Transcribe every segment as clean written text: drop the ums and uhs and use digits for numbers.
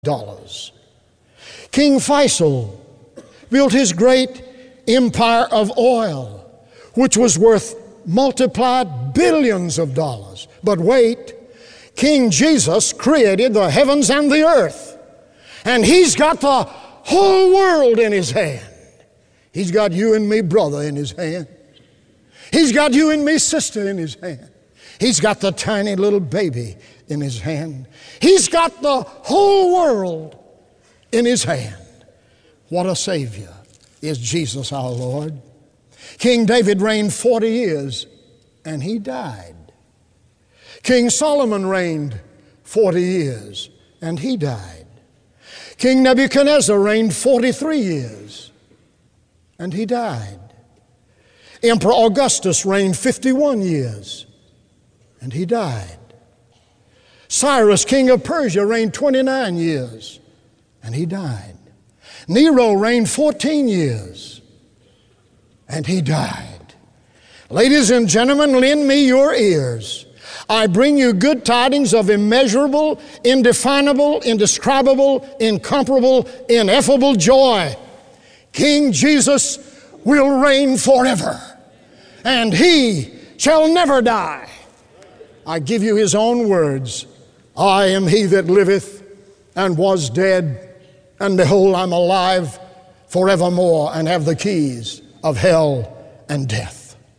dollars. King Faisal built his great empire of oil, which was worth multiplied billions of dollars. But wait, King Jesus created the heavens and the earth, and he's got the whole world in his hand. He's got you and me, brother, in his hand. He's got you and me, sister, in his hand. He's got the tiny little baby in his hand. He's got the whole world in his hand. What a Savior is Jesus our Lord. King David reigned 40 years and he died. King Solomon reigned 40 years and he died. King Nebuchadnezzar reigned 43 years and he died. Emperor Augustus reigned 51 years and he died. Cyrus, king of Persia, reigned 29 years and he died. Nero reigned 14 years and he died. Ladies and gentlemen, lend me your ears. I bring you good tidings of immeasurable, indefinable, indescribable, incomparable, ineffable joy. King Jesus will reign forever, and he shall never die. I give you his own words. I am he that liveth and was dead, and behold, I'm alive forevermore, and have the keys of hell and death.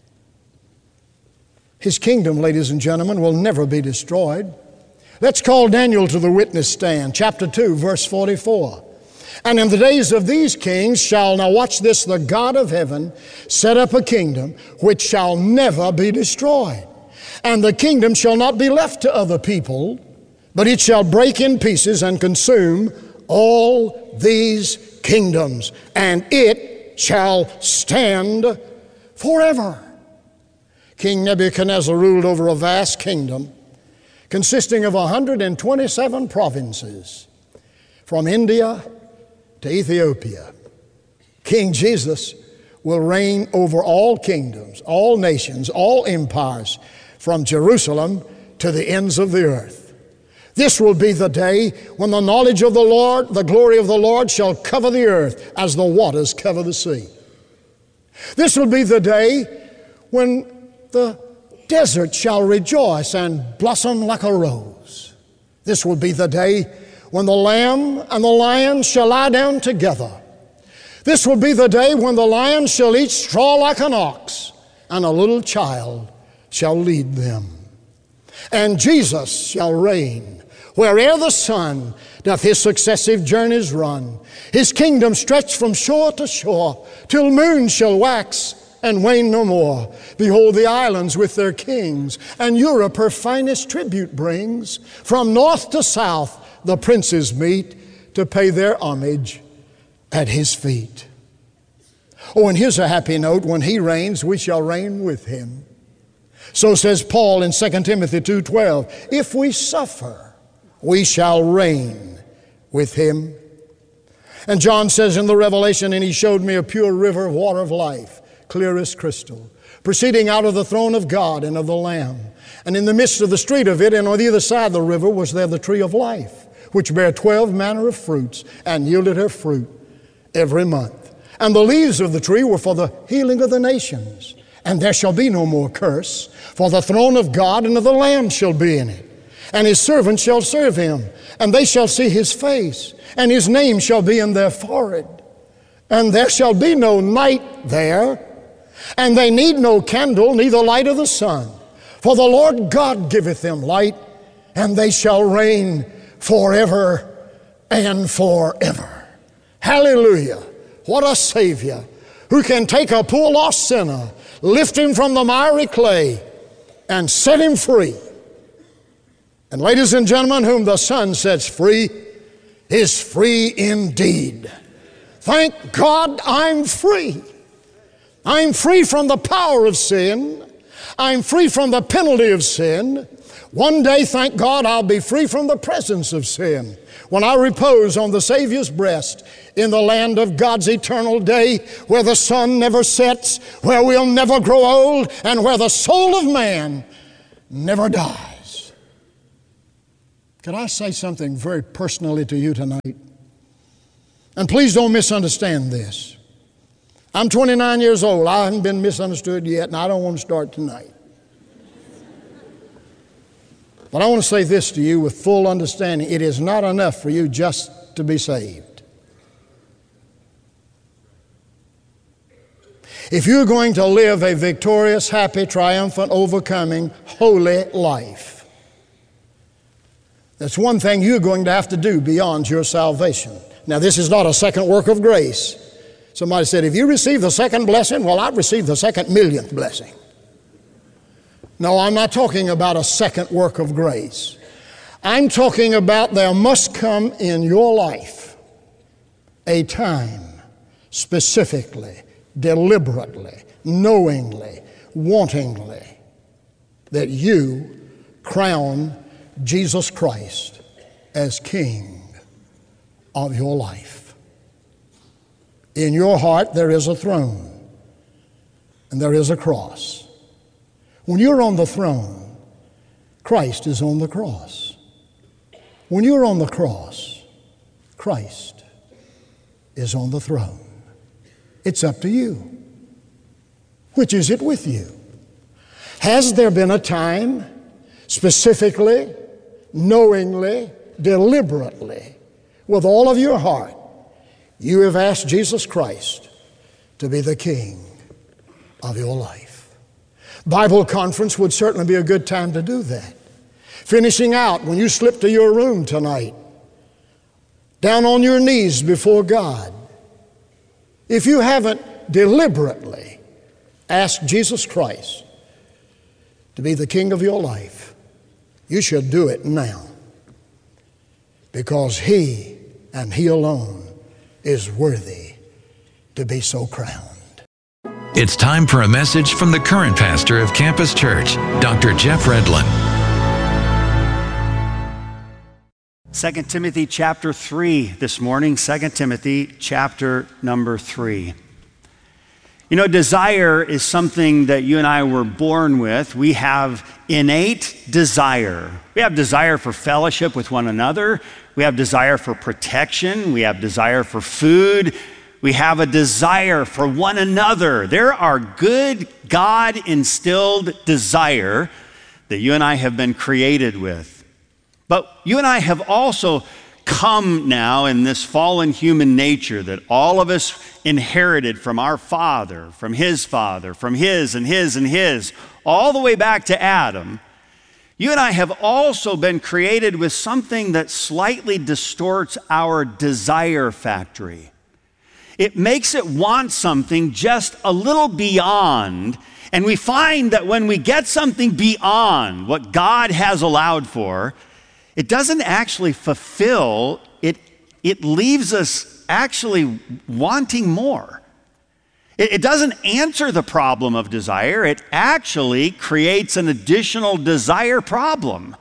His kingdom, ladies and gentlemen, will never be destroyed. Let's call Daniel to the witness stand. Chapter 2, verse 44. And in the days of these kings shall, now watch this, the God of heaven set up a kingdom which shall never be destroyed. And the kingdom shall not be left to other people, but it shall break in pieces and consume all these kingdoms, and it shall stand forever. King Nebuchadnezzar ruled over a vast kingdom consisting of 127 provinces from India to Ethiopia. King Jesus will reign over all kingdoms, all nations, all empires, from Jerusalem to the ends of the earth. This will be the day when the knowledge of the Lord, the glory of the Lord, shall cover the earth as the waters cover the sea. This will be the day when the desert shall rejoice and blossom like a rose. This will be the day when the lamb and the lion shall lie down together. This will be the day when the lion shall eat straw like an ox, and a little child shall lead them. And Jesus shall reign where'er the sun doth his successive journeys run. His kingdom stretched from shore to shore, till moon shall wax and wane no more. Behold, the islands with their kings, and Europe her finest tribute brings. From north to south the princes meet to pay their homage at his feet. Oh, and here's a happy note. When he reigns, we shall reign with him. So says Paul in 2 Timothy 2:12, if we suffer, we shall reign with him. And John says in the Revelation, and he showed me a pure river of water of life, clear as crystal, proceeding out of the throne of God and of the Lamb. And in the midst of the street of it, and on either side of the river, was there the tree of life, which bare 12 manner of fruits, and yielded her fruit every month. And the leaves of the tree were for the healing of the nations. And there shall be no more curse, for the throne of God and of the Lamb shall be in it. And his servants shall serve him, and they shall see his face, and his name shall be in their forehead. And there shall be no night there, and they need no candle, neither light of the sun. For the Lord God giveth them light, and they shall reign forever and forever. Hallelujah. What a Savior who can take a poor lost sinner, lift him from the miry clay, and set him free. And ladies and gentlemen, whom the Son sets free is free indeed. Thank God I'm free. I'm free from the power of sin. I'm free from the penalty of sin. One day, thank God, I'll be free from the presence of sin when I repose on the Savior's breast in the land of God's eternal day, where the sun never sets, where we'll never grow old, and where the soul of man never dies. Can I say something very personally to you tonight? And please don't misunderstand this. I'm 29 years old. I haven't been misunderstood yet, and I don't want to start tonight. But I want to say this to you with full understanding. It is not enough for you just to be saved. If you're going to live a victorious, happy, triumphant, overcoming, holy life, that's one thing you're going to have to do beyond your salvation. Now, this is not a second work of grace. Somebody said, if you receive the second blessing, well, I've received the second millionth blessing. No, I'm not talking about a second work of grace. I'm talking about there must come in your life a time, specifically, deliberately, knowingly, wantingly, that you crown Jesus Christ as King of your life. In your heart there is a throne and there is a cross. When you're on the throne, Christ is on the cross. When you're on the cross, Christ is on the throne. It's up to you. Which is it with you? Has there been a time, specifically, knowingly, deliberately, with all of your heart, you have asked Jesus Christ to be the King of your life? Bible conference would certainly be a good time to do that. Finishing out, when you slip to your room tonight, down on your knees before God, if you haven't deliberately asked Jesus Christ to be the King of your life, you should do it now, because He and He alone is worthy to be so crowned. It's time for a message from the current pastor of Campus Church, Dr. Jeff Redlin. 2 Timothy chapter 3 this morning, 2 Timothy chapter number 3. You know, desire is something that you and I were born with. We have innate desire. We have desire for fellowship with one another. We have desire for protection. We have desire for food. We have a desire for one another. There are good God-instilled desire that you and I have been created with. But you and I have also come now in this fallen human nature that all of us inherited from our father, from his, and his, all the way back to Adam. You and I have also been created with something that slightly distorts our desire factory. It makes it want something just a little beyond, and we find that when we get something beyond what God has allowed for, it doesn't actually fulfill, it leaves us actually wanting more. It doesn't answer the problem of desire, it actually creates an additional desire problem.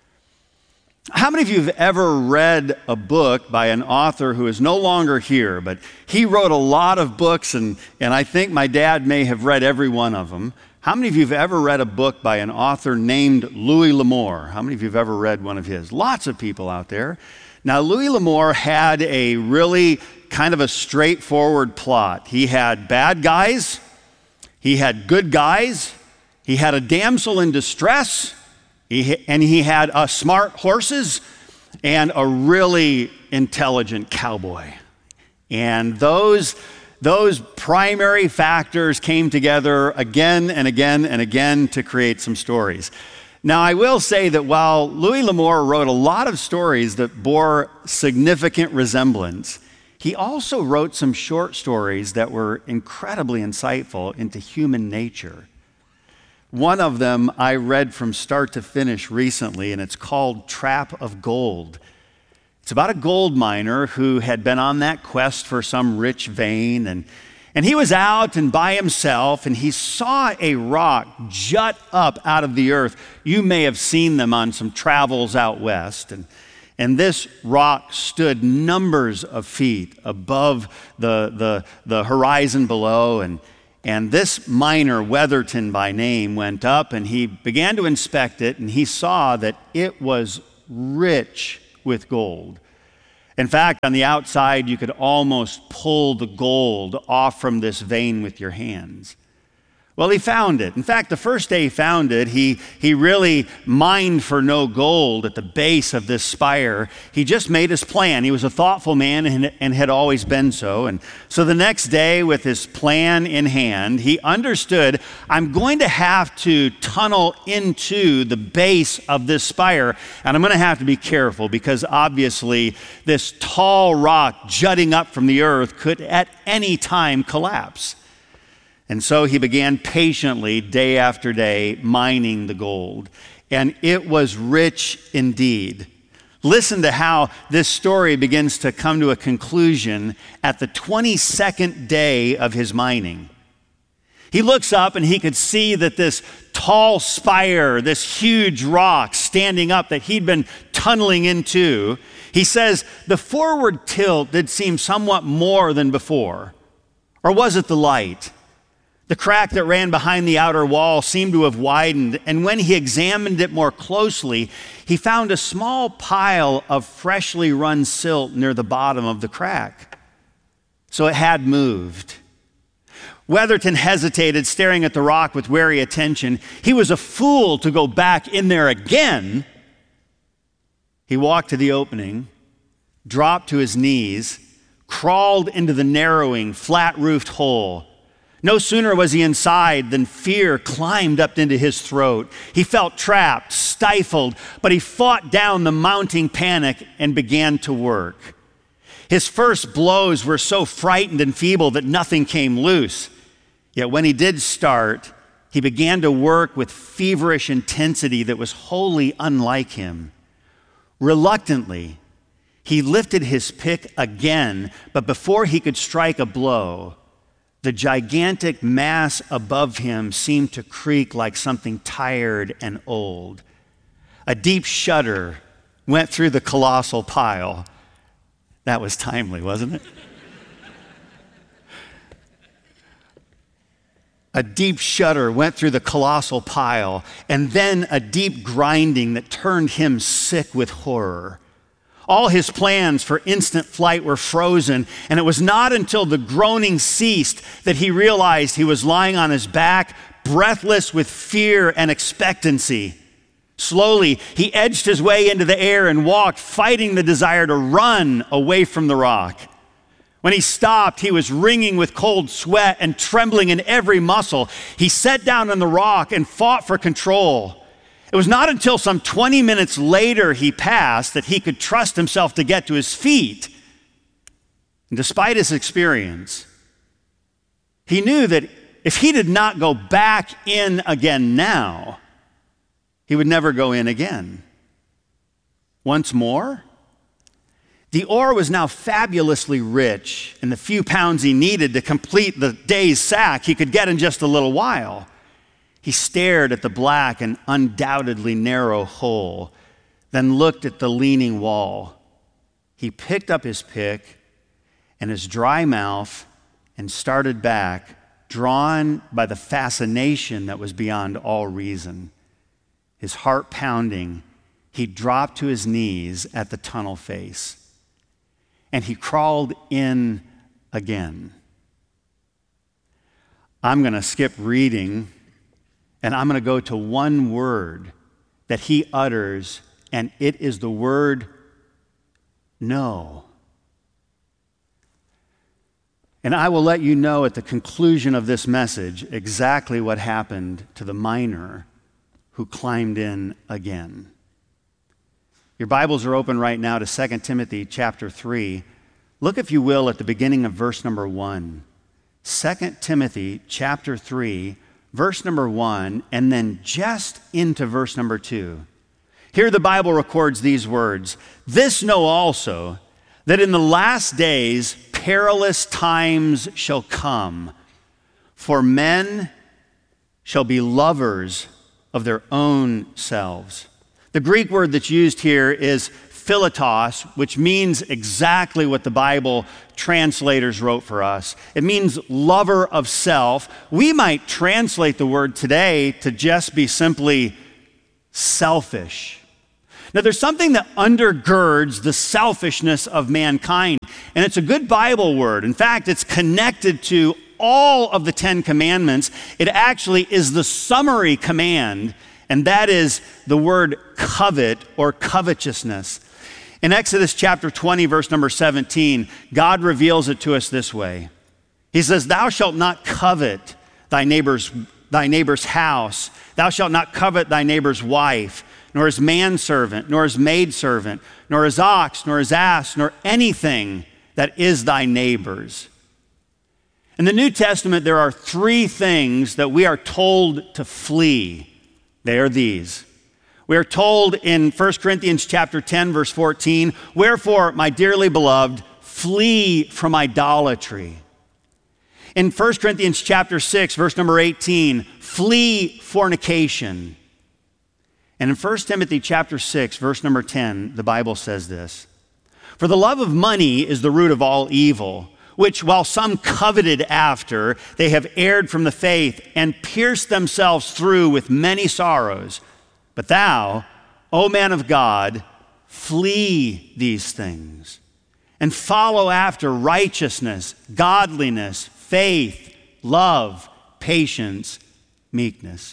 How many of you have ever read a book by an author who is no longer here, but he wrote a lot of books, and I think my dad may have read every one of them. How many of you have ever read a book by an author named Louis L'Amour? How many of you have ever read one of his? Lots of people out there. Now, Louis L'Amour had a really kind of a straightforward plot. He had bad guys, he had good guys, he had a damsel in distress, and he had smart horses and a really intelligent cowboy. And those primary factors came together again and again and again to create some stories. Now, I will say that while Louis L'Amour wrote a lot of stories that bore significant resemblance, he also wrote some short stories that were incredibly insightful into human nature. One of them I read from start to finish recently, and it's called Trap of Gold. It's about a gold miner who had been on that quest for some rich vein, and he was out and by himself, and he saw a rock jut up out of the earth. You may have seen them on some travels out west, and this rock stood numbers of feet above the horizon below, and this miner, Weatherton by name, went up and he began to inspect it, and he saw that it was rich with gold. In fact, on the outside, you could almost pull the gold off from this vein with your hands. Well, he found it. In fact, the first day he found it, he really mined for no gold at the base of this spire. He just made his plan. He was a thoughtful man and had always been so. And so the next day, with his plan in hand, he understood, I'm going to have to tunnel into the base of this spire, and I'm going to have to be careful because obviously this tall rock jutting up from the earth could at any time collapse. And so he began patiently, day after day, mining the gold. And it was rich indeed. Listen to how this story begins to come to a conclusion at the 22nd day of his mining. He looks up and he could see that this tall spire, this huge rock standing up that he'd been tunneling into, he says, the forward tilt did seem somewhat more than before. Or was it the light? The crack that ran behind the outer wall seemed to have widened, and when he examined it more closely, he found a small pile of freshly run silt near the bottom of the crack. So it had moved. Weatherton hesitated, staring at the rock with wary attention. He was a fool to go back in there again. He walked to the opening, dropped to his knees, crawled into the narrowing, flat-roofed hole. No sooner was he inside than fear climbed up into his throat. He felt trapped, stifled, but he fought down the mounting panic and began to work. His first blows were so frightened and feeble that nothing came loose. Yet when he did start, he began to work with feverish intensity that was wholly unlike him. Reluctantly, he lifted his pick again, but before he could strike a blow, the gigantic mass above him seemed to creak like something tired and old. A deep shudder went through the colossal pile. That was timely, wasn't it? A deep shudder went through the colossal pile, and then a deep grinding that turned him sick with horror. All his plans for instant flight were frozen, and it was not until the groaning ceased that he realized he was lying on his back, breathless with fear and expectancy. Slowly, he edged his way into the air and walked, fighting the desire to run away from the rock. When he stopped, he was wringing with cold sweat and trembling in every muscle. He sat down on the rock and fought for control. It was not until some 20 minutes later he passed that he could trust himself to get to his feet. And despite his experience, he knew that if he did not go back in again now, he would never go in again. Once more, the ore was now fabulously rich, and the few pounds he needed to complete the day's sack he could get in just a little while. He stared at the black and undoubtedly narrow hole, then looked at the leaning wall. He picked up his pick and his dry mouth and started back, drawn by the fascination that was beyond all reason. His heart pounding, he dropped to his knees at the tunnel face, and he crawled in again. I'm going to skip reading, and I'm going to go to one word that he utters, and it is the word no. And I will let you know at the conclusion of this message exactly what happened to the miner who climbed in again. Your Bibles are open right now to 2 Timothy chapter 3. Look, if you will, at the beginning of verse number 1. 2 Timothy chapter 3, verse number 1, and then just into verse number 2. Here the Bible records these words: "This know also, that in the last days perilous times shall come, for men shall be lovers of their own selves." The Greek word that's used here is philetos, which means exactly what the Bible translators wrote for us. It means lover of self. We might translate the word today to just be simply selfish. Now, there's something that undergirds the selfishness of mankind, and it's a good Bible word. In fact, it's connected to all of the 10 commandments. It actually is the summary command, and that is the word covet or covetousness. In Exodus chapter 20, verse number 17, God reveals it to us this way. He says, "Thou shalt not covet thy neighbor's house. Thou shalt not covet thy neighbor's wife, nor his manservant, nor his maidservant, nor his ox, nor his ass, nor anything that is thy neighbor's." In the New Testament, there are 3 things that we are told to flee. They are these. We are told in 1 Corinthians chapter 10, verse 14, "Wherefore, my dearly beloved, flee from idolatry." In 1 Corinthians chapter 6, verse number 18, "Flee fornication." And in 1 Timothy chapter 6, verse number 10, the Bible says this, "For the love of money is the root of all evil, which while some coveted after, they have erred from the faith and pierced themselves through with many sorrows. But thou, O man of God, flee these things and follow after righteousness, godliness, faith, love, patience, meekness."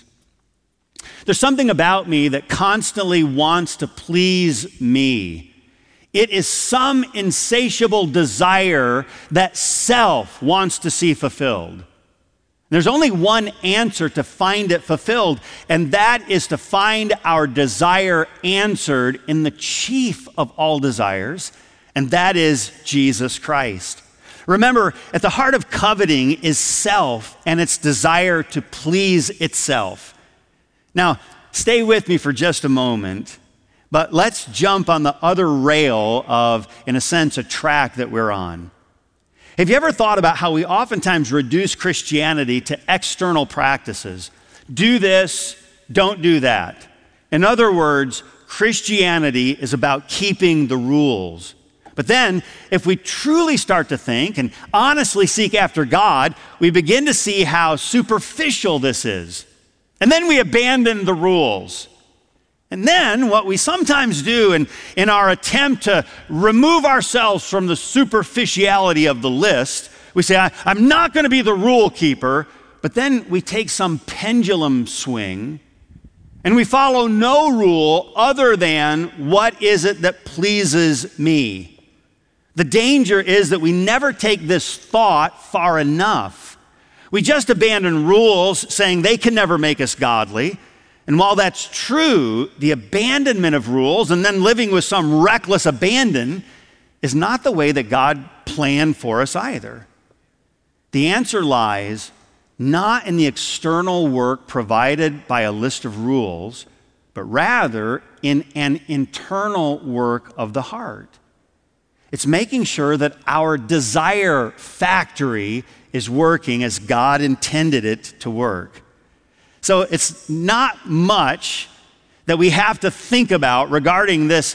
There's something about me that constantly wants to please me. It is some insatiable desire that self wants to see fulfilled. There's only one answer to find it fulfilled, and that is to find our desire answered in the chief of all desires, and that is Jesus Christ. Remember, at the heart of coveting is self and its desire to please itself. Now, stay with me for just a moment, but let's jump on the other rail of, in a sense, a track that we're on. Have you ever thought about how we oftentimes reduce Christianity to external practices? Do this, don't do that. In other words, Christianity is about keeping the rules. But then, if we truly start to think and honestly seek after God, we begin to see how superficial this is. And then we abandon the rules. And then what we sometimes do in our attempt to remove ourselves from the superficiality of the list, we say, I'm not going to be the rule keeper, but then we take some pendulum swing and we follow no rule other than what is it that pleases me. The danger is that we never take this thought far enough. We just abandon rules saying they can never make us godly. And while that's true, the abandonment of rules and then living with some reckless abandon is not the way that God planned for us either. The answer lies not in the external work provided by a list of rules, but rather in an internal work of the heart. It's making sure that our desire factory is working as God intended it to work. So it's not much that we have to think about regarding this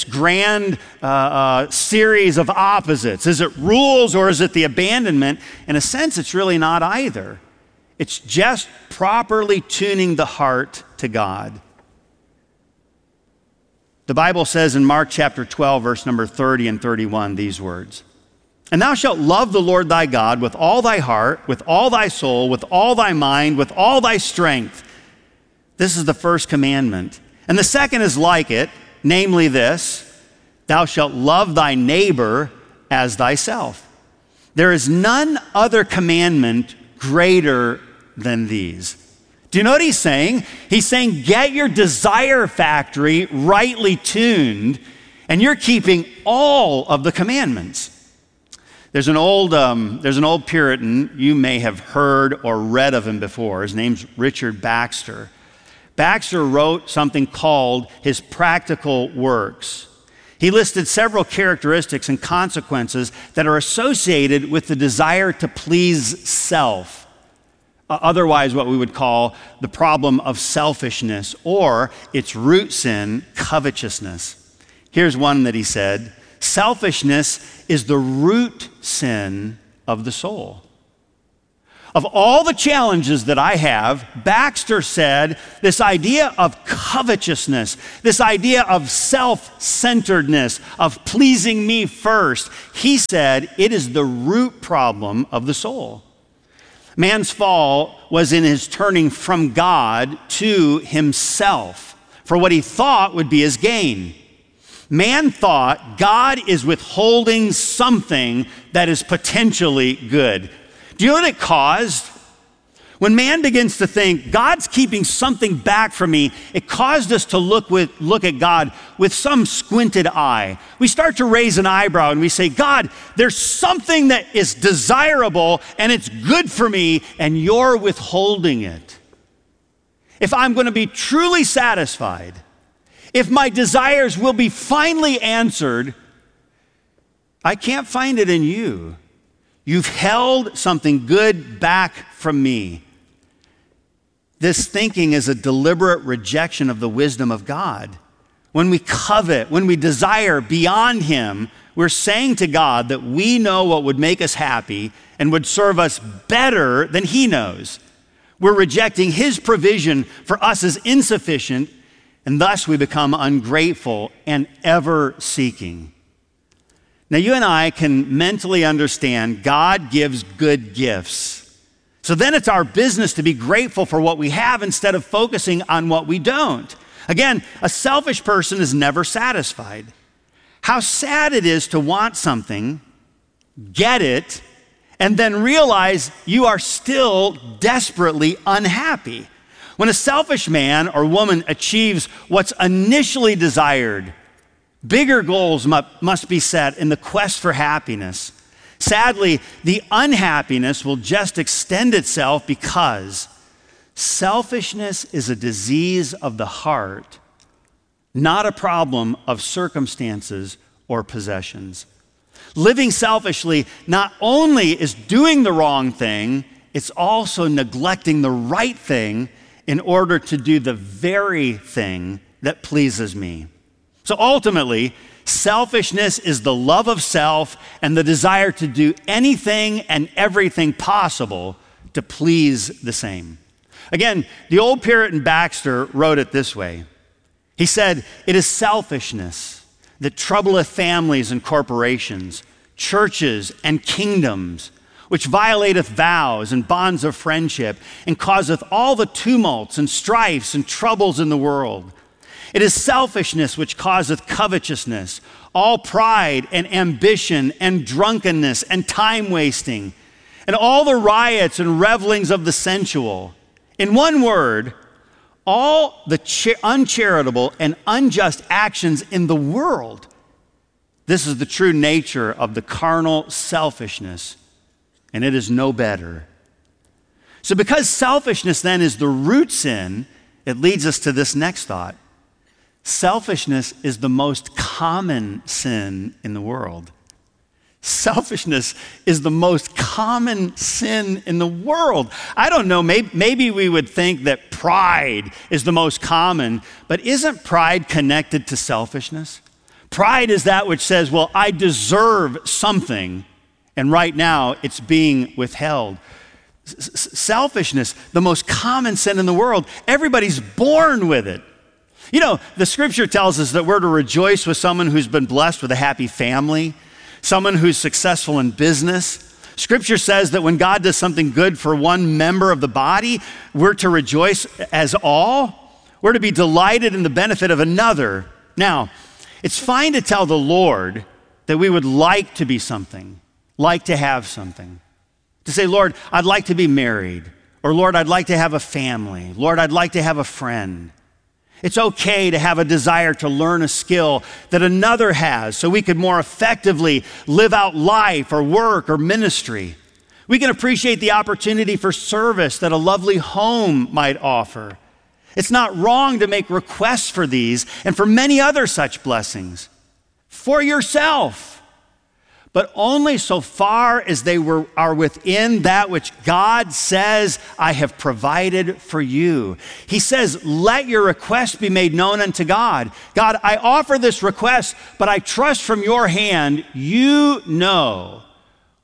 grand series of opposites. Is it rules or is it the abandonment? In a sense, it's really not either. It's just properly tuning the heart to God. The Bible says in Mark chapter 12, verse number 30 and 31, these words, "And thou shalt love the Lord thy God with all thy heart, with all thy soul, with all thy mind, with all thy strength." This is the first commandment. And the second is like it, namely this, "Thou shalt love thy neighbor as thyself." There is none other commandment greater than these. Do you know what he's saying? He's saying, get your desire factory rightly tuned, and you're keeping all of the commandments. There's an old Puritan, you may have heard or read of him before. His name's Richard Baxter. Baxter wrote something called his Practical Works. He listed several characteristics and consequences that are associated with the desire to please self. Otherwise, what we would call the problem of selfishness, or its root sin, covetousness. Here's one that he said: selfishness is the root sin of the soul. Of all the challenges that I have, Baxter said this idea of covetousness, this idea of self-centeredness, of pleasing me first, he said it is the root problem of the soul. Man's fall was in his turning from God to himself for what he thought would be his gain. Man thought God is withholding something that is potentially good. Do you know what it caused? When man begins to think, God's keeping something back from me, it caused us to look at God with some squinted eye. We start to raise an eyebrow and we say, God, there's something that is desirable and it's good for me, and you're withholding it. If I'm going to be truly satisfied, if my desires will be finally answered, I can't find it in you. You've held something good back from me. This thinking is a deliberate rejection of the wisdom of God. When we covet, when we desire beyond Him, we're saying to God that we know what would make us happy and would serve us better than He knows. We're rejecting His provision for us as insufficient, and thus we become ungrateful and ever seeking. Now, you and I can mentally understand God gives good gifts. So then it's our business to be grateful for what we have instead of focusing on what we don't. Again, a selfish person is never satisfied. How sad it is to want something, get it, and then realize you are still desperately unhappy. When a selfish man or woman achieves what's initially desired, bigger goals must be set in the quest for happiness. Sadly, the unhappiness will just extend itself because selfishness is a disease of the heart, not a problem of circumstances or possessions. Living selfishly not only is doing the wrong thing, it's also neglecting the right thing in order to do the very thing that pleases me. So ultimately, selfishness is the love of self and the desire to do anything and everything possible to please the same. Again, the old Puritan Baxter wrote it this way. He said, "It is selfishness that troubleth families and corporations, churches and kingdoms, which violateth vows and bonds of friendship, and causeth all the tumults and strifes and troubles in the world. It is selfishness which causeth covetousness, all pride and ambition and drunkenness and time wasting, and all the riots and revelings of the sensual. In one word, all the uncharitable and unjust actions in the world. This is the true nature of the carnal selfishness, and it is no better." So because selfishness then is the root sin, it leads us to this next thought. Selfishness is the most common sin in the world. Selfishness is the most common sin in the world. I don't know, maybe we would think that pride is the most common, but isn't pride connected to selfishness? Pride is that which says, well, I deserve something, and right now it's being withheld. Selfishness, the most common sin in the world. Everybody's born with it. You know, the scripture tells us that we're to rejoice with someone who's been blessed with a happy family, someone who's successful in business. Scripture says that when God does something good for one member of the body, we're to rejoice as all. We're to be delighted in the benefit of another. Now, it's fine to tell the Lord that we would like to be something, like to have something. To say, Lord, I'd like to be married. Or Lord, I'd like to have a family. Lord, I'd like to have a friend. It's okay to have a desire to learn a skill that another has so we could more effectively live out life or work or ministry. We can appreciate the opportunity for service that a lovely home might offer. It's not wrong to make requests for these and for many other such blessings for yourself, but only so far as they are within that which God says, I have provided for you. He says, let your request be made known unto God. God, I offer this request, but I trust from your hand, you know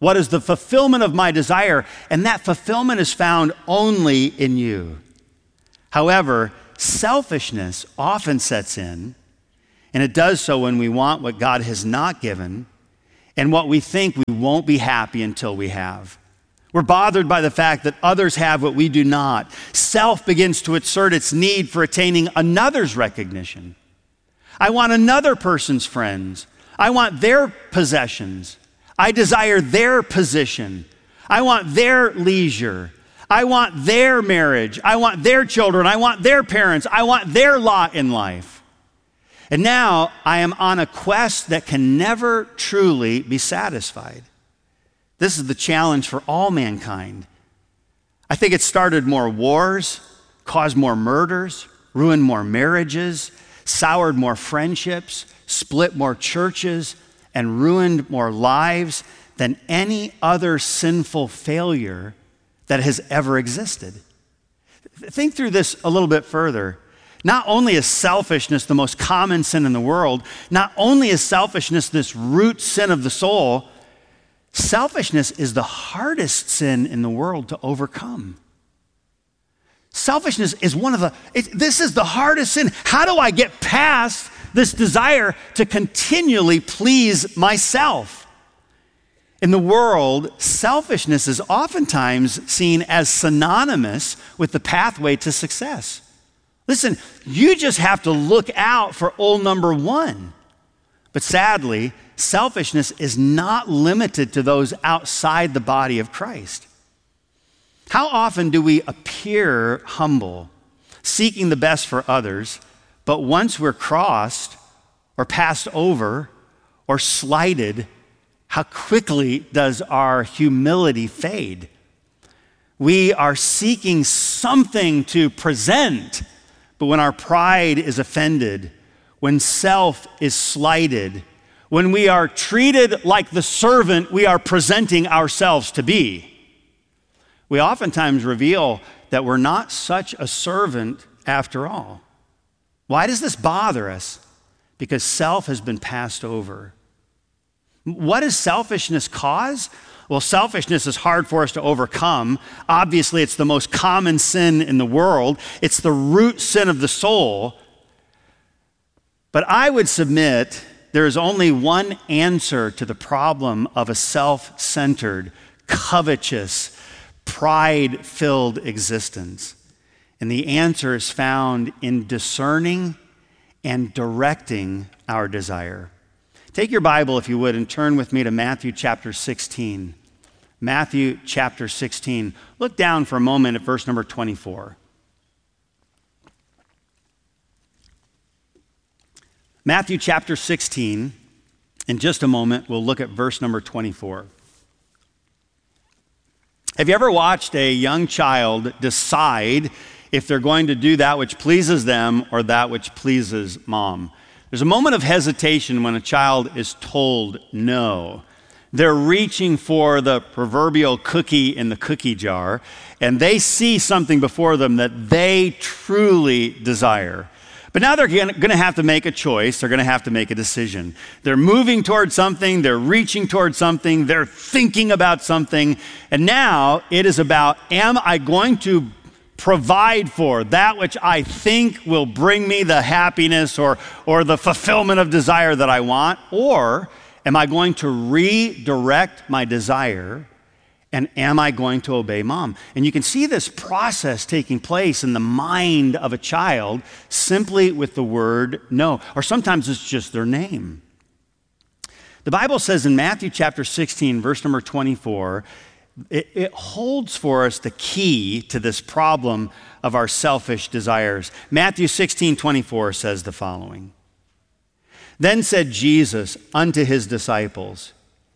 What is the fulfillment of my desire? And that fulfillment is found only in you. However, selfishness often sets in, and it does so when we want what God has not given and what we think we won't be happy until we have. We're bothered by the fact that others have what we do not. Self begins to assert its need for attaining another's recognition. I want another person's friends. I want their possessions. I desire their position. I want their leisure. I want their marriage. I want their children. I want their parents. I want their lot in life. And now I am on a quest that can never truly be satisfied. This is the challenge for all mankind. I think it started more wars, caused more murders, ruined more marriages, soured more friendships, split more churches, and ruined more lives than any other sinful failure that has ever existed. Think through this a little bit further. Not only is selfishness the most common sin in the world, not only is selfishness this root sin of the soul, selfishness is the hardest sin in the world to overcome. Selfishness is this is the hardest sin. How do I get past this desire to continually please myself? In the world, selfishness is oftentimes seen as synonymous with the pathway to success. Listen, you just have to look out for old number one. But sadly, selfishness is not limited to those outside the body of Christ. How often do we appear humble, seeking the best for others, but once we're crossed or passed over or slighted, how quickly does our humility fade? We are seeking something to present, but when our pride is offended, when self is slighted, when we are treated like the servant we are presenting ourselves to be, we oftentimes reveal that we're not such a servant after all. Why does this bother us? Because self has been passed over. What does selfishness cause? Well, selfishness is hard for us to overcome. Obviously, it's the most common sin in the world. It's the root sin of the soul. But I would submit there is only one answer to the problem of a self-centered, covetous, pride-filled existence. And the answer is found in discerning and directing our desire. Take your Bible, if you would, and turn with me to Matthew chapter 16. Matthew chapter 16. Look down for a moment at verse number 24. Matthew chapter 16. In just a moment, we'll look at verse number 24. Have you ever watched a young child decide if they're going to do that which pleases them or that which pleases mom? There's a moment of hesitation when a child is told no. They're reaching for the proverbial cookie in the cookie jar, and they see something before them that they truly desire. But now they're going to have to make a choice. They're going to have to make a decision. They're moving towards something. They're reaching towards something. They're thinking about something. And now it is about, am I going to provide for that which I think will bring me the happiness or the fulfillment of desire that I want? Or am I going to redirect my desire, and am I going to obey mom? And you can see this process taking place in the mind of a child simply with the word no, or sometimes it's just their name. The Bible says in Matthew chapter 16, verse number 24, it holds for us the key to this problem of our selfish desires. Matthew 16:24 says the following. Then said Jesus unto his disciples,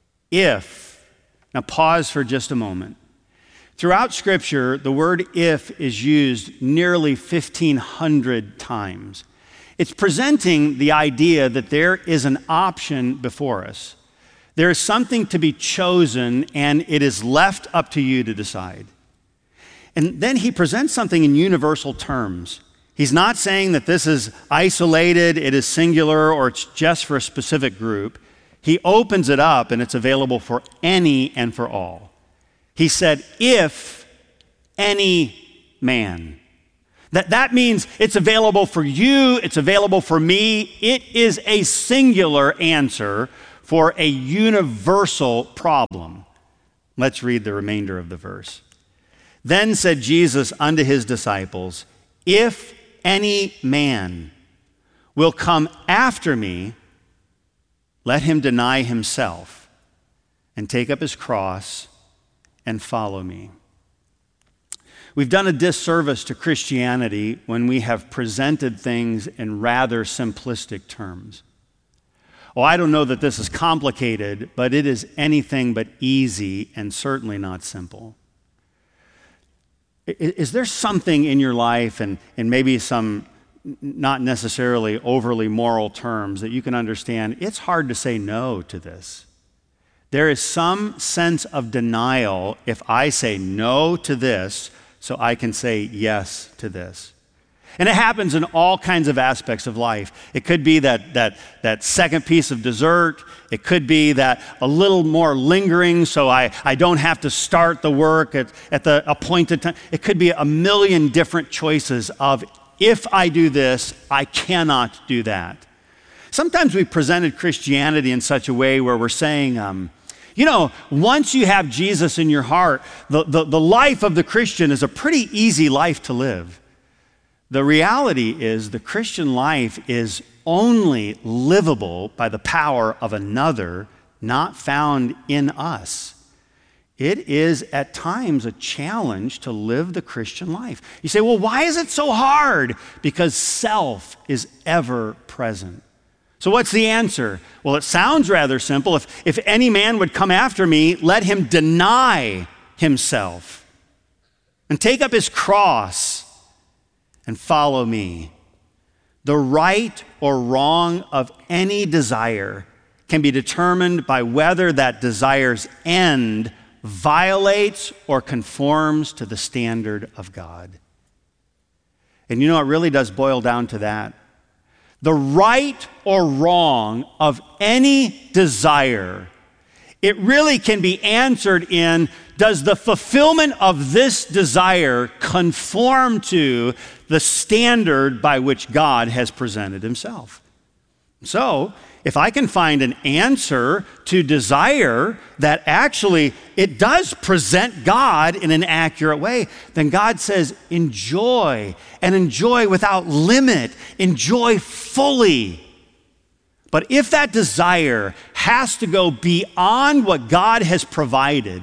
now pause for just a moment. Throughout Scripture, the word if is used nearly 1,500 times. It's presenting the idea that there is an option before us. There is something to be chosen, and it is left up to you to decide. And then he presents something in universal terms. He's not saying that this is isolated, it is singular, or it's just for a specific group. He opens it up and it's available for any and for all. He said, if any man. That means it's available for you, it's available for me. It is a singular answer for a universal problem. Let's read the remainder of the verse. Then said Jesus unto his disciples, if any man will come after me, let him deny himself and take up his cross and follow me. We've done a disservice to Christianity when we have presented things in rather simplistic terms. Oh, I don't know that this is complicated, but it is anything but easy and certainly not simple. Is there something in your life and maybe some not necessarily overly moral terms that you can understand? It's hard to say no to this. There is some sense of denial if I say no to this so I can say yes to this. And it happens in all kinds of aspects of life. It could be that second piece of dessert. It could be that a little more lingering so I don't have to start the work at the appointed time. It could be a million different choices of if I do this, I cannot do that. Sometimes we presented Christianity in such a way where we're saying, once you have Jesus in your heart, the life of the Christian is a pretty easy life to live. The reality is the Christian life is only livable by the power of another, not found in us. It is at times a challenge to live the Christian life. You say, well, why is it so hard? Because self is ever present. So what's the answer? Well, it sounds rather simple. If any man would come after me, let him deny himself and take up his cross and follow me. The right or wrong of any desire can be determined by whether that desire's end violates or conforms to the standard of God. And it really does boil down to that. The right or wrong of any desire, it really can be answered in, does the fulfillment of this desire conform to the standard by which God has presented himself? So, if I can find an answer to desire that actually it does present God in an accurate way, then God says, enjoy, and enjoy without limit, enjoy fully. But if that desire has to go beyond what God has provided,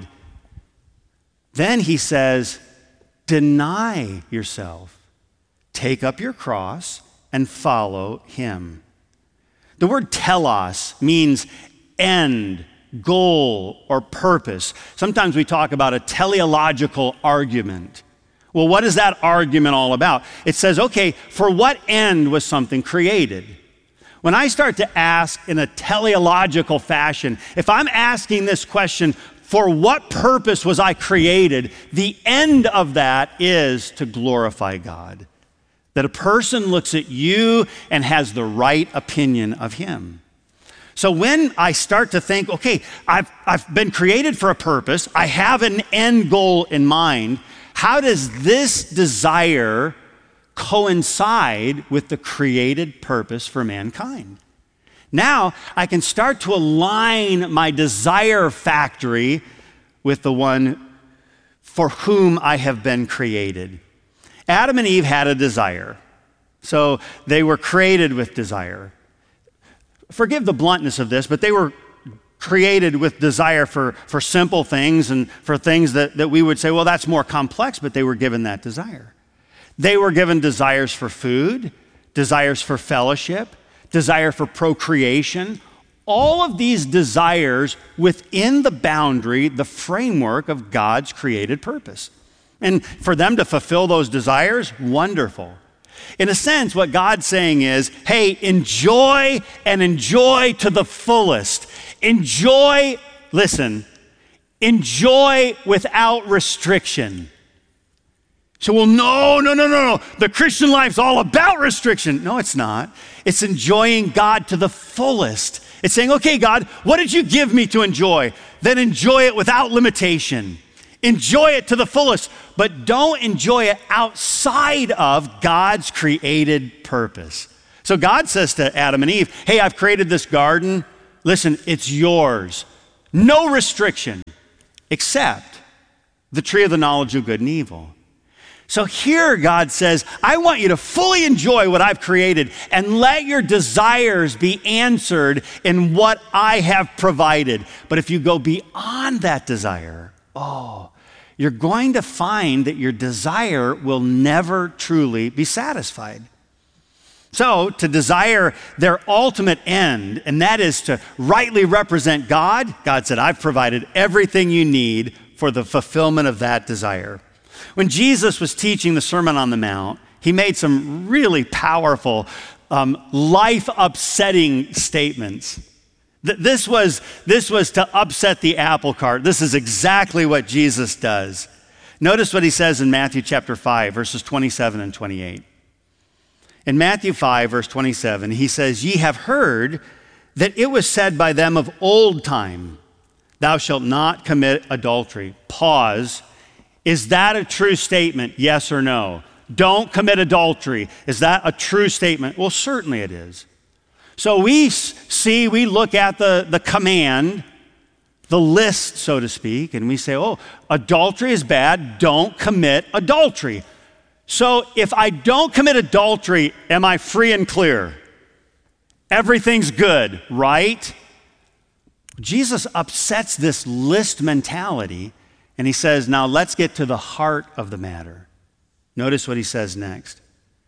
then he says, deny yourself, take up your cross, and follow him. The word telos means end, goal, or purpose. Sometimes we talk about a teleological argument. Well, what is that argument all about? It says, okay, for what end was something created? When I start to ask in a teleological fashion, if I'm asking this question, for what purpose was I created? The end of that is to glorify God. That a person looks at you and has the right opinion of him. So when I start to think, okay, I've been created for a purpose, I have an end goal in mind, how does this desire coincide with the created purpose for mankind? Now I can start to align my desire factory with the one for whom I have been created. Adam and Eve had a desire. So they were created with desire. Forgive the bluntness of this, but they were created with desire for simple things and for things that we would say, well, that's more complex, but they were given that desire. They were given desires for food, desires for fellowship, desire for procreation, all of these desires within the boundary, the framework of God's created purpose. And for them to fulfill those desires, wonderful. In a sense, what God's saying is, hey, enjoy and enjoy to the fullest. Enjoy, listen, enjoy without restriction. So, well, no. The Christian life's all about restriction. No, it's not. It's enjoying God to the fullest. It's saying, okay, God, what did you give me to enjoy? Then enjoy it without limitation. Enjoy it to the fullest, but don't enjoy it outside of God's created purpose. So God says to Adam and Eve, hey, I've created this garden. Listen, it's yours. No restriction, except the tree of the knowledge of good and evil. So here God says, I want you to fully enjoy what I've created and let your desires be answered in what I have provided. But if you go beyond that desire, you're going to find that your desire will never truly be satisfied. So to desire their ultimate end, and that is to rightly represent God, God said, I've provided everything you need for the fulfillment of that desire. When Jesus was teaching the Sermon on the Mount, he made some really powerful, life-upsetting statements. This was to upset the apple cart. This is exactly what Jesus does. Notice what he says in Matthew chapter 5, verses 27 and 28. In Matthew 5, verse 27, he says, ye have heard that it was said by them of old time, thou shalt not commit adultery. Pause. Is that a true statement? Yes or no? Don't commit adultery. Is that a true statement? Well, certainly it is. So we look at the command, the list, so to speak, and we say, oh, adultery is bad. Don't commit adultery. So if I don't commit adultery, am I free and clear? Everything's good, right? Jesus upsets this list mentality, and he says, now let's get to the heart of the matter. Notice what he says next.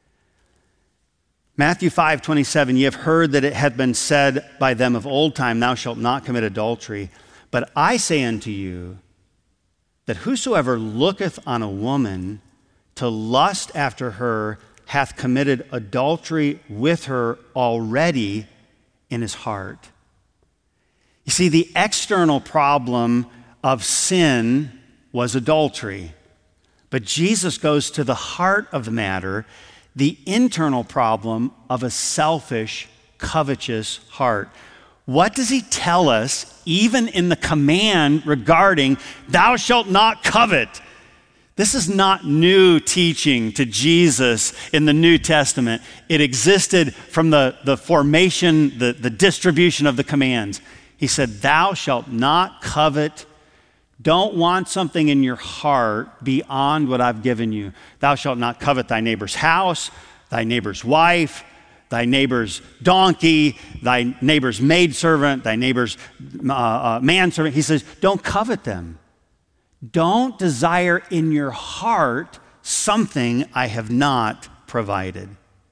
Matthew 5:27, ye have heard that it had been said by them of old time, thou shalt not commit adultery. But I say unto you that whosoever looketh on a woman to lust after her hath committed adultery with her already in his heart. You see, the external problem of sin was adultery. But Jesus goes to the heart of the matter, the internal problem of a selfish, covetous heart. What does he tell us, even in the command regarding, thou shalt not covet? This is not new teaching to Jesus in the New Testament. It existed from the formation, the distribution of the commands. He said, thou shalt not covet. Don't want something in your heart beyond what I've given you. Thou shalt not covet thy neighbor's house, thy neighbor's wife, thy neighbor's donkey, thy neighbor's maidservant, thy neighbor's manservant. He says, don't covet them. Don't desire in your heart something I have not provided.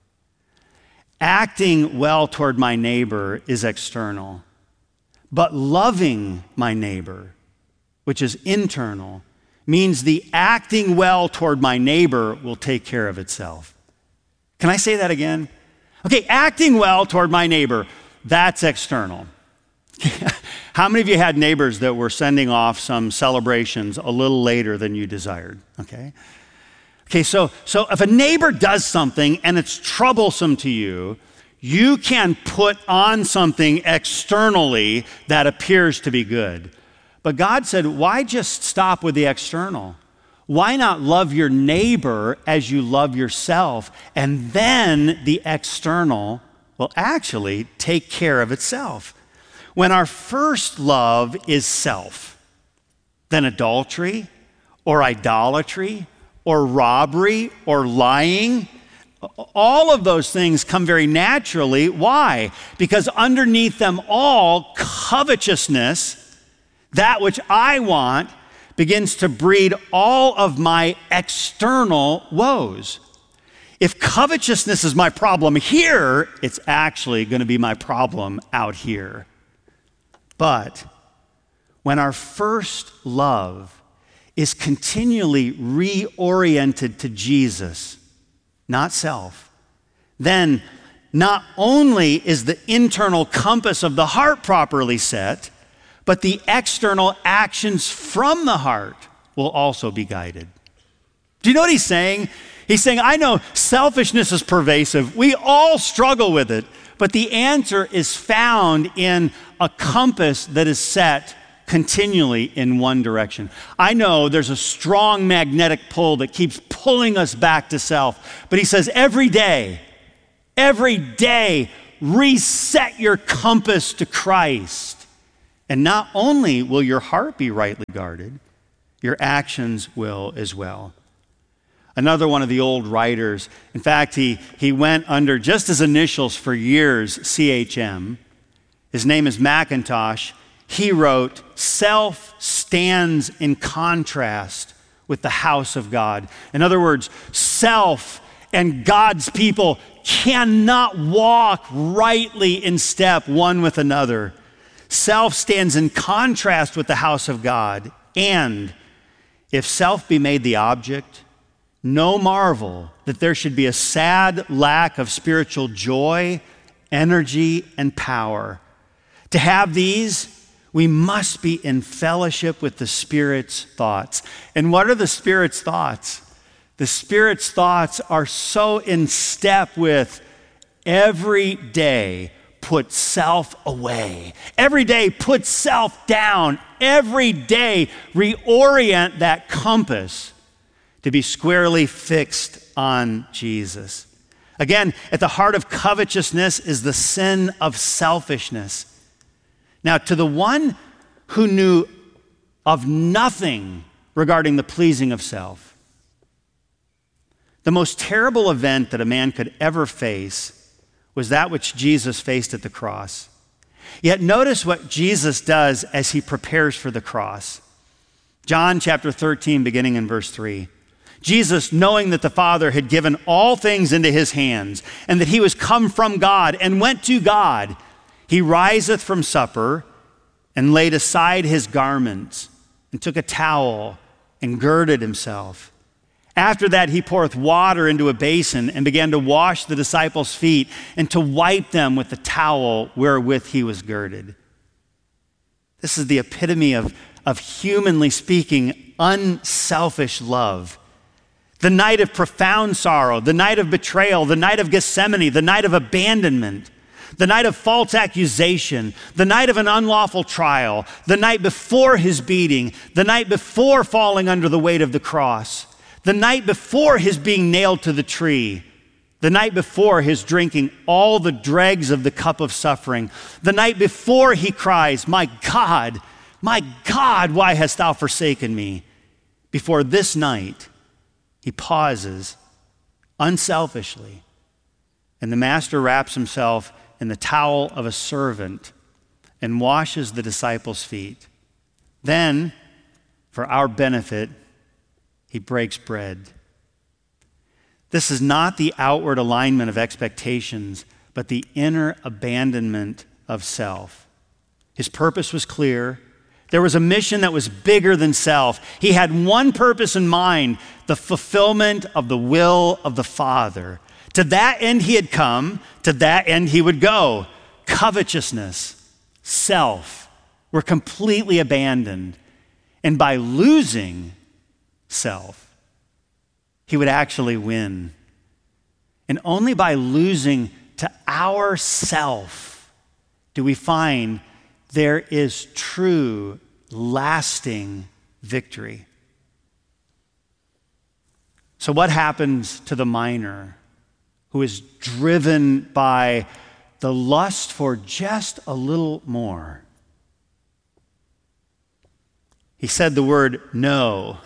Acting well toward my neighbor is external, but loving my neighbor, which is internal, means the acting well toward my neighbor will take care of itself. Can I say that again? Okay, acting well toward my neighbor, that's external. How many of you had neighbors that were sending off some celebrations a little later than you desired? Okay, so if a neighbor does something and it's troublesome to you, you can put on something externally that appears to be good. But God said, why just stop with the external? Why not love your neighbor as you love yourself? And then the external will actually take care of itself. When our first love is self, then adultery or idolatry or robbery or lying, all of those things come very naturally. Why? Because underneath them all, covetousness, that which I want, begins to breed all of my external woes. If covetousness is my problem here, it's actually going to be my problem out here. But when our first love is continually reoriented to Jesus, not self, then not only is the internal compass of the heart properly set, but the external actions from the heart will also be guided. Do you know what he's saying? He's saying, I know selfishness is pervasive. We all struggle with it. But the answer is found in a compass that is set continually in one direction. I know there's a strong magnetic pull that keeps pulling us back to self. But he says every day, reset your compass to Christ. And not only will your heart be rightly guarded, your actions will as well. Another one of the old writers, in fact, he went under just his initials for years, CHM. His name is Mackintosh. He wrote, "Self stands in contrast with the house of God." In other words, self and God's people cannot walk rightly in step one with another. Self stands in contrast with the house of God. And if self be made the object, no marvel that there should be a sad lack of spiritual joy, energy, and power. To have these, we must be in fellowship with the Spirit's thoughts. And what are the Spirit's thoughts? The Spirit's thoughts are so in step with every day put self away. Every day put self down. Every day reorient that compass to be squarely fixed on Jesus. Again, at the heart of covetousness is the sin of selfishness. Now, to the one who knew of nothing regarding the pleasing of self, the most terrible event that a man could ever face was that which Jesus faced at the cross. Yet notice what Jesus does as he prepares for the cross. John chapter 13, beginning in verse 3. Jesus, knowing that the Father had given all things into his hands, and that he was come from God and went to God, he riseth from supper and laid aside his garments and took a towel and girded himself. After that, he poureth water into a basin and began to wash the disciples' feet and to wipe them with the towel wherewith he was girded. This is the epitome of humanly speaking, unselfish love. The night of profound sorrow, the night of betrayal, the night of Gethsemane, the night of abandonment, the night of false accusation, the night of an unlawful trial, the night before his beating, the night before falling under the weight of the cross, the night before his being nailed to the tree, the night before his drinking all the dregs of the cup of suffering, the night before he cries, my God, why hast thou forsaken me?" Before this night, he pauses unselfishly, and the master wraps himself in the towel of a servant and washes the disciples' feet. Then, for our benefit, he breaks bread. This is not the outward alignment of expectations, but the inner abandonment of self. His purpose was clear. There was a mission that was bigger than self. He had one purpose in mind, the fulfillment of the will of the Father. To that end he had come, to that end he would go. Covetousness, self, were completely abandoned. And by losing self, he would actually win. And only by losing to our self do we find there is true, lasting victory. So what happens to the miner who is driven by the lust for just a little more? He said the word no.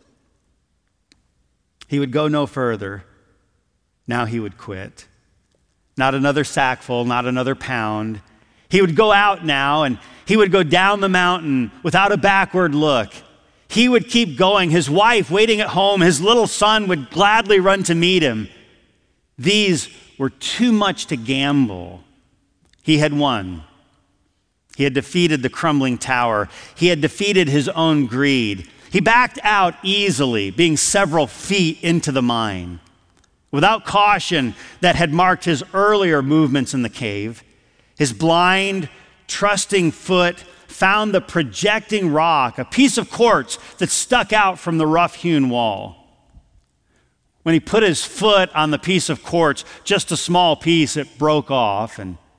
He would go no further. Now he would quit. Not another sackful, not another pound. He would go out now and he would go down the mountain without a backward look. He would keep going. His wife waiting at home, his little son would gladly run to meet him. These were too much to gamble. He had won. He had defeated the crumbling tower. He had defeated his own greed. He backed out easily, being several feet into the mine. Without caution that had marked his earlier movements in the cave, his blind, trusting foot found the projecting rock, a piece of quartz that stuck out from the rough-hewn wall. When he put his foot on the piece of quartz, just a small piece, it broke off, and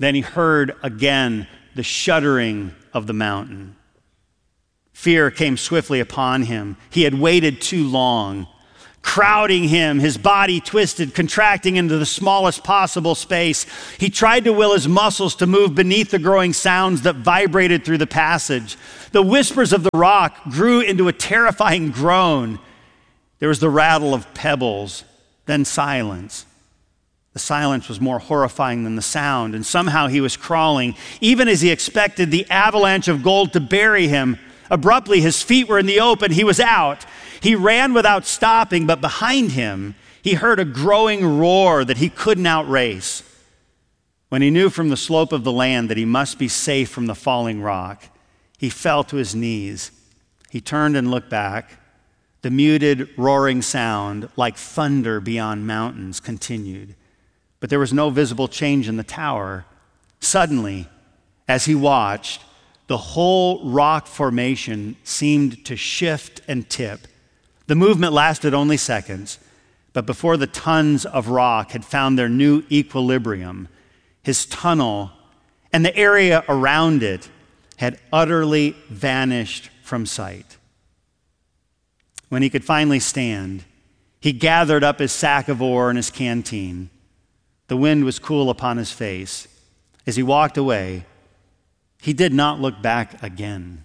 Then he heard again the shuddering of the mountain. Fear came swiftly upon him. He had waited too long. Crowding him, his body twisted, contracting into the smallest possible space. He tried to will his muscles to move beneath the growing sounds that vibrated through the passage. The whispers of the rock grew into a terrifying groan. There was the rattle of pebbles, then silence. The silence was more horrifying than the sound, and somehow he was crawling, even as he expected the avalanche of gold to bury him. Abruptly, his feet were in the open. He was out. He ran without stopping, but behind him, he heard a growing roar that he couldn't outrace. When he knew from the slope of the land that he must be safe from the falling rock, he fell to his knees. He turned and looked back. The muted, roaring sound, like thunder beyond mountains, continued. But there was no visible change in the tower. Suddenly, as he watched, the whole rock formation seemed to shift and tip. The movement lasted only seconds, but before the tons of rock had found their new equilibrium, his tunnel and the area around it had utterly vanished from sight. When he could finally stand, he gathered up his sack of ore and his canteen. The wind was cool upon his face. As he walked away, he did not look back again.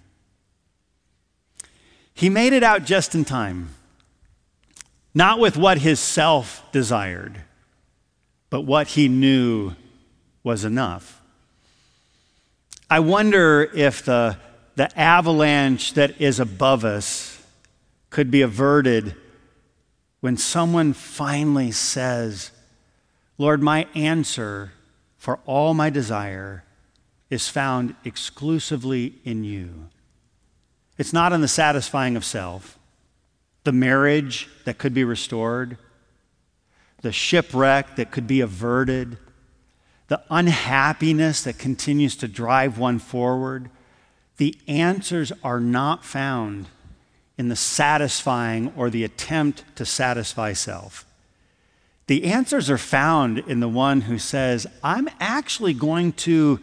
He made it out just in time, not with what his self desired, but what he knew was enough. I wonder if the avalanche that is above us could be averted when someone finally says, Lord, my answer for all my desire is found exclusively in you. It's not in the satisfying of self, the marriage that could be restored, the shipwreck that could be averted, the unhappiness that continues to drive one forward. The answers are not found in the satisfying or the attempt to satisfy self. The answers are found in the one who says, I'm actually going to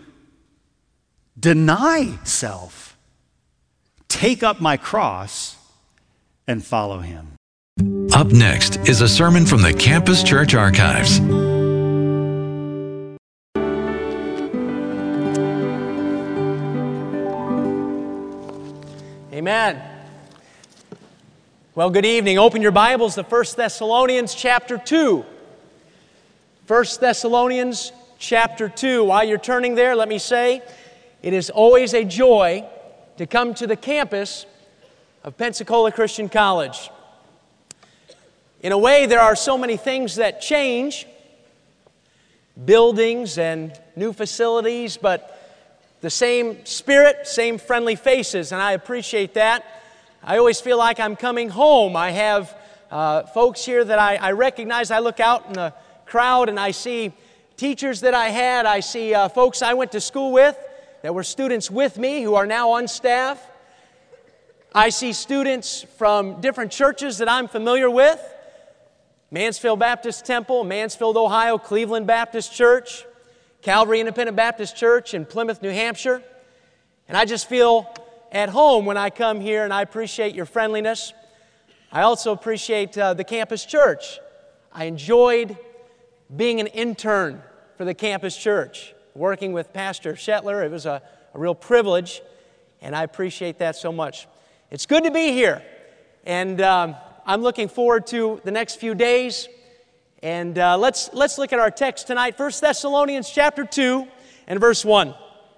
deny self, take up my cross, and follow him. Up next is a sermon from the Campus Church Archives. Amen. Well, good evening. Open your Bibles to 1 Thessalonians chapter 2. 1 Thessalonians chapter 2. While you're turning there, let me say, it is always a joy to come to the campus of Pensacola Christian College. In a way, there are so many things that change, buildings and new facilities, but the same spirit, same friendly faces, and I appreciate that. I always feel like I'm coming home. I have folks here that I recognize. I look out in the crowd and I see teachers that I had. I see folks I went to school with that were students with me who are now on staff. I see students from different churches that I'm familiar with. Mansfield Baptist Temple, Mansfield, Ohio, Cleveland Baptist Church, Calvary Independent Baptist Church in Plymouth, New Hampshire. And I just feel at home when I come here, and I appreciate your friendliness. I also appreciate the campus church. I enjoyed being an intern for the campus church, working with Pastor Shetler. It was a real privilege, and I appreciate that so much. It's good to be here, and I'm looking forward to the next few days. And let's look at our text tonight, 1 Thessalonians chapter 2 and verse 1.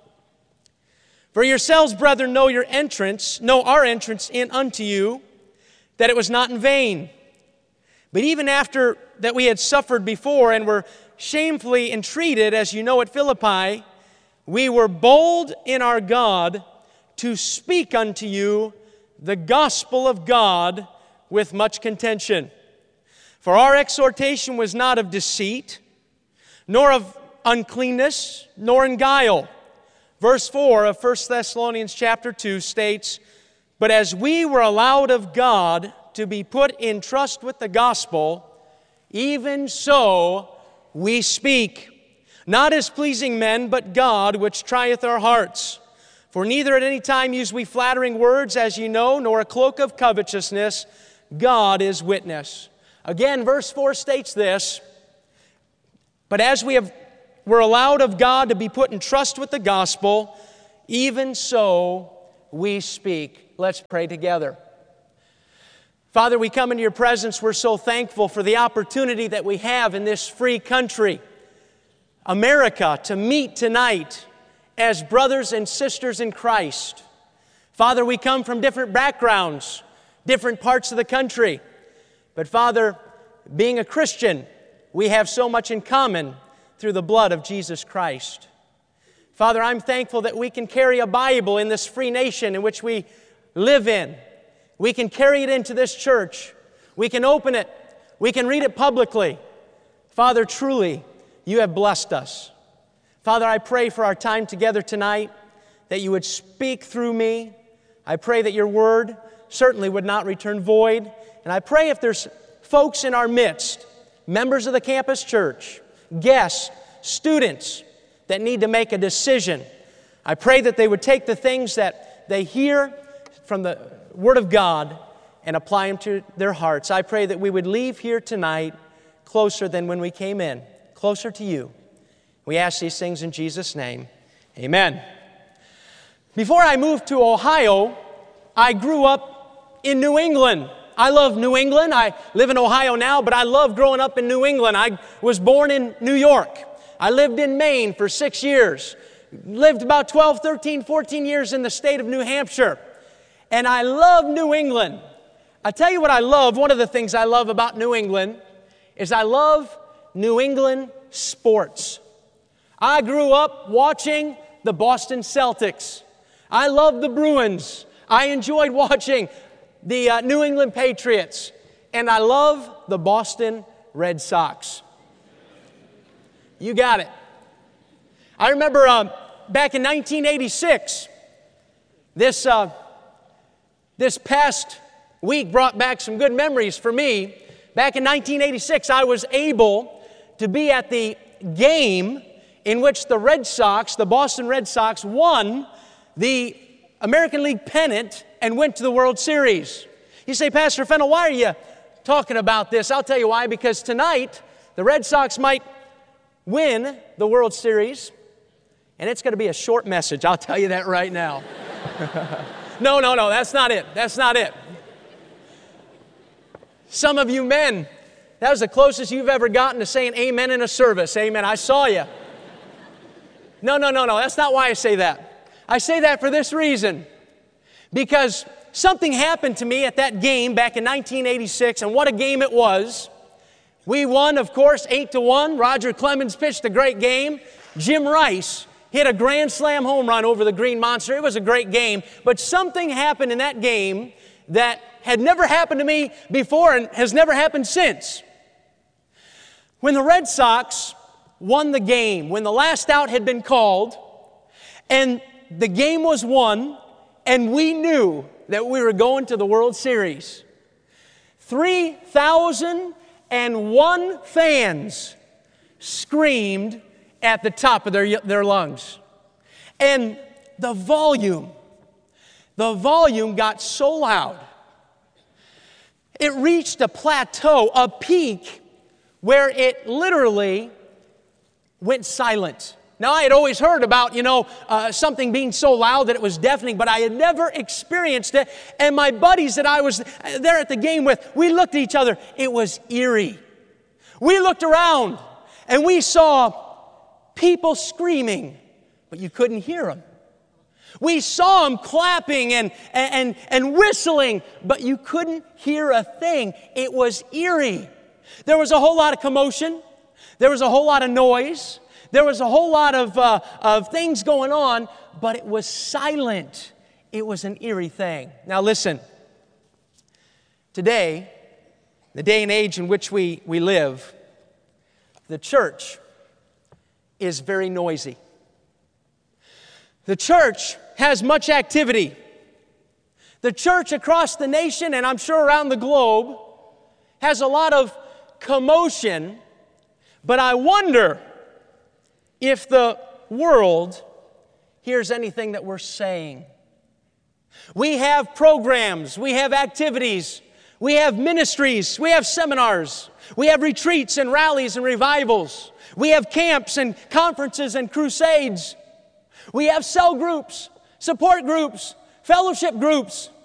For yourselves, brethren, know our entrance in unto you, that it was not in vain. But even after that we had suffered before and were shamefully entreated, as you know at Philippi, we were bold in our God to speak unto you the gospel of God with much contention. For our exhortation was not of deceit, nor of uncleanness, nor in guile. Verse 4 of 1 Thessalonians chapter 2 states, But as we were allowed of God to be put in trust with the gospel, even so we speak, not as pleasing men, but God, which trieth our hearts. For neither at any time use we flattering words, as ye know, nor a cloak of covetousness. God is witness. Again, verse 4 states this, but as we're allowed of God to be put in trust with the gospel, even so we speak. Let's pray together. Father, we come into your presence. We're so thankful for the opportunity that we have in this free country, America, to meet tonight as brothers and sisters in Christ. Father, we come from different backgrounds, different parts of the country. But Father, being a Christian, we have so much in common through the blood of Jesus Christ. Father, I'm thankful that we can carry a Bible in this free nation in which we live in. We can carry it into this church. We can open it. We can read it publicly. Father, truly, you have blessed us. Father, I pray for our time together tonight that you would speak through me. I pray that your word certainly would not return void. And I pray if there's folks in our midst, members of the campus church, guests, students that need to make a decision, I pray that they would take the things that they hear from the Word of God and apply them to their hearts. I pray that we would leave here tonight closer than when we came in, closer to you. We ask these things in Jesus' name. Amen. Before I moved to Ohio, I grew up in New England. I love New England. I live in Ohio now, but I love growing up in New England. I was born in New York. I lived in Maine for 6 years. Lived about 12, 13, 14 years in the state of New Hampshire. And I love New England. I tell you what I love. One of the things I love about New England is I love New England sports. I grew up watching the Boston Celtics. I love the Bruins. I enjoyed watching the New England Patriots. And I love the Boston Red Sox. You got it. I remember back in 1986, this past week brought back some good memories for me. Back in 1986, I was able to be at the game in which the Red Sox, the Boston Red Sox, won the American League pennant and went to the World Series. You say, Pastor Fennell, why are you talking about this? I'll tell you why. Because tonight, the Red Sox might win the World Series, and it's going to be a short message. I'll tell you that right now. No, that's not it. That's not it. Some of you men, that was the closest you've ever gotten to saying amen in a service. Amen. I saw you. No. That's not why I say that. I say that for this reason. Because something happened to me at that game back in 1986, and what a game it was. We won, of course, 8-1. Roger Clemens pitched a great game. Jim Rice hit a grand slam home run over the Green Monster. It was a great game. But something happened in that game that had never happened to me before and has never happened since. When the Red Sox won the game, when the last out had been called, and the game was won, and we knew that we were going to the World Series, 3,001 fans screamed at the top of their lungs. And the volume got so loud. It reached a plateau, a peak, where it literally went silent. Now, I had always heard about, something being so loud that it was deafening, but I had never experienced it. And my buddies that I was there at the game with, we looked at each other. It was eerie. We looked around, and we saw people screaming, but you couldn't hear them. We saw them clapping and whistling, but you couldn't hear a thing. It was eerie. There was a whole lot of commotion. There was a whole lot of noise. There was a whole lot of things going on, but it was silent. It was an eerie thing. Now listen, today, the day and age in which we live, the church is very noisy. The church has much activity. The church across the nation, and I'm sure around the globe, has a lot of commotion, but I wonder if the world hears anything that we're saying. We have programs, we have activities, we have ministries, we have seminars, we have retreats and rallies and revivals, we have camps and conferences and crusades, we have cell groups, support groups, fellowship groups.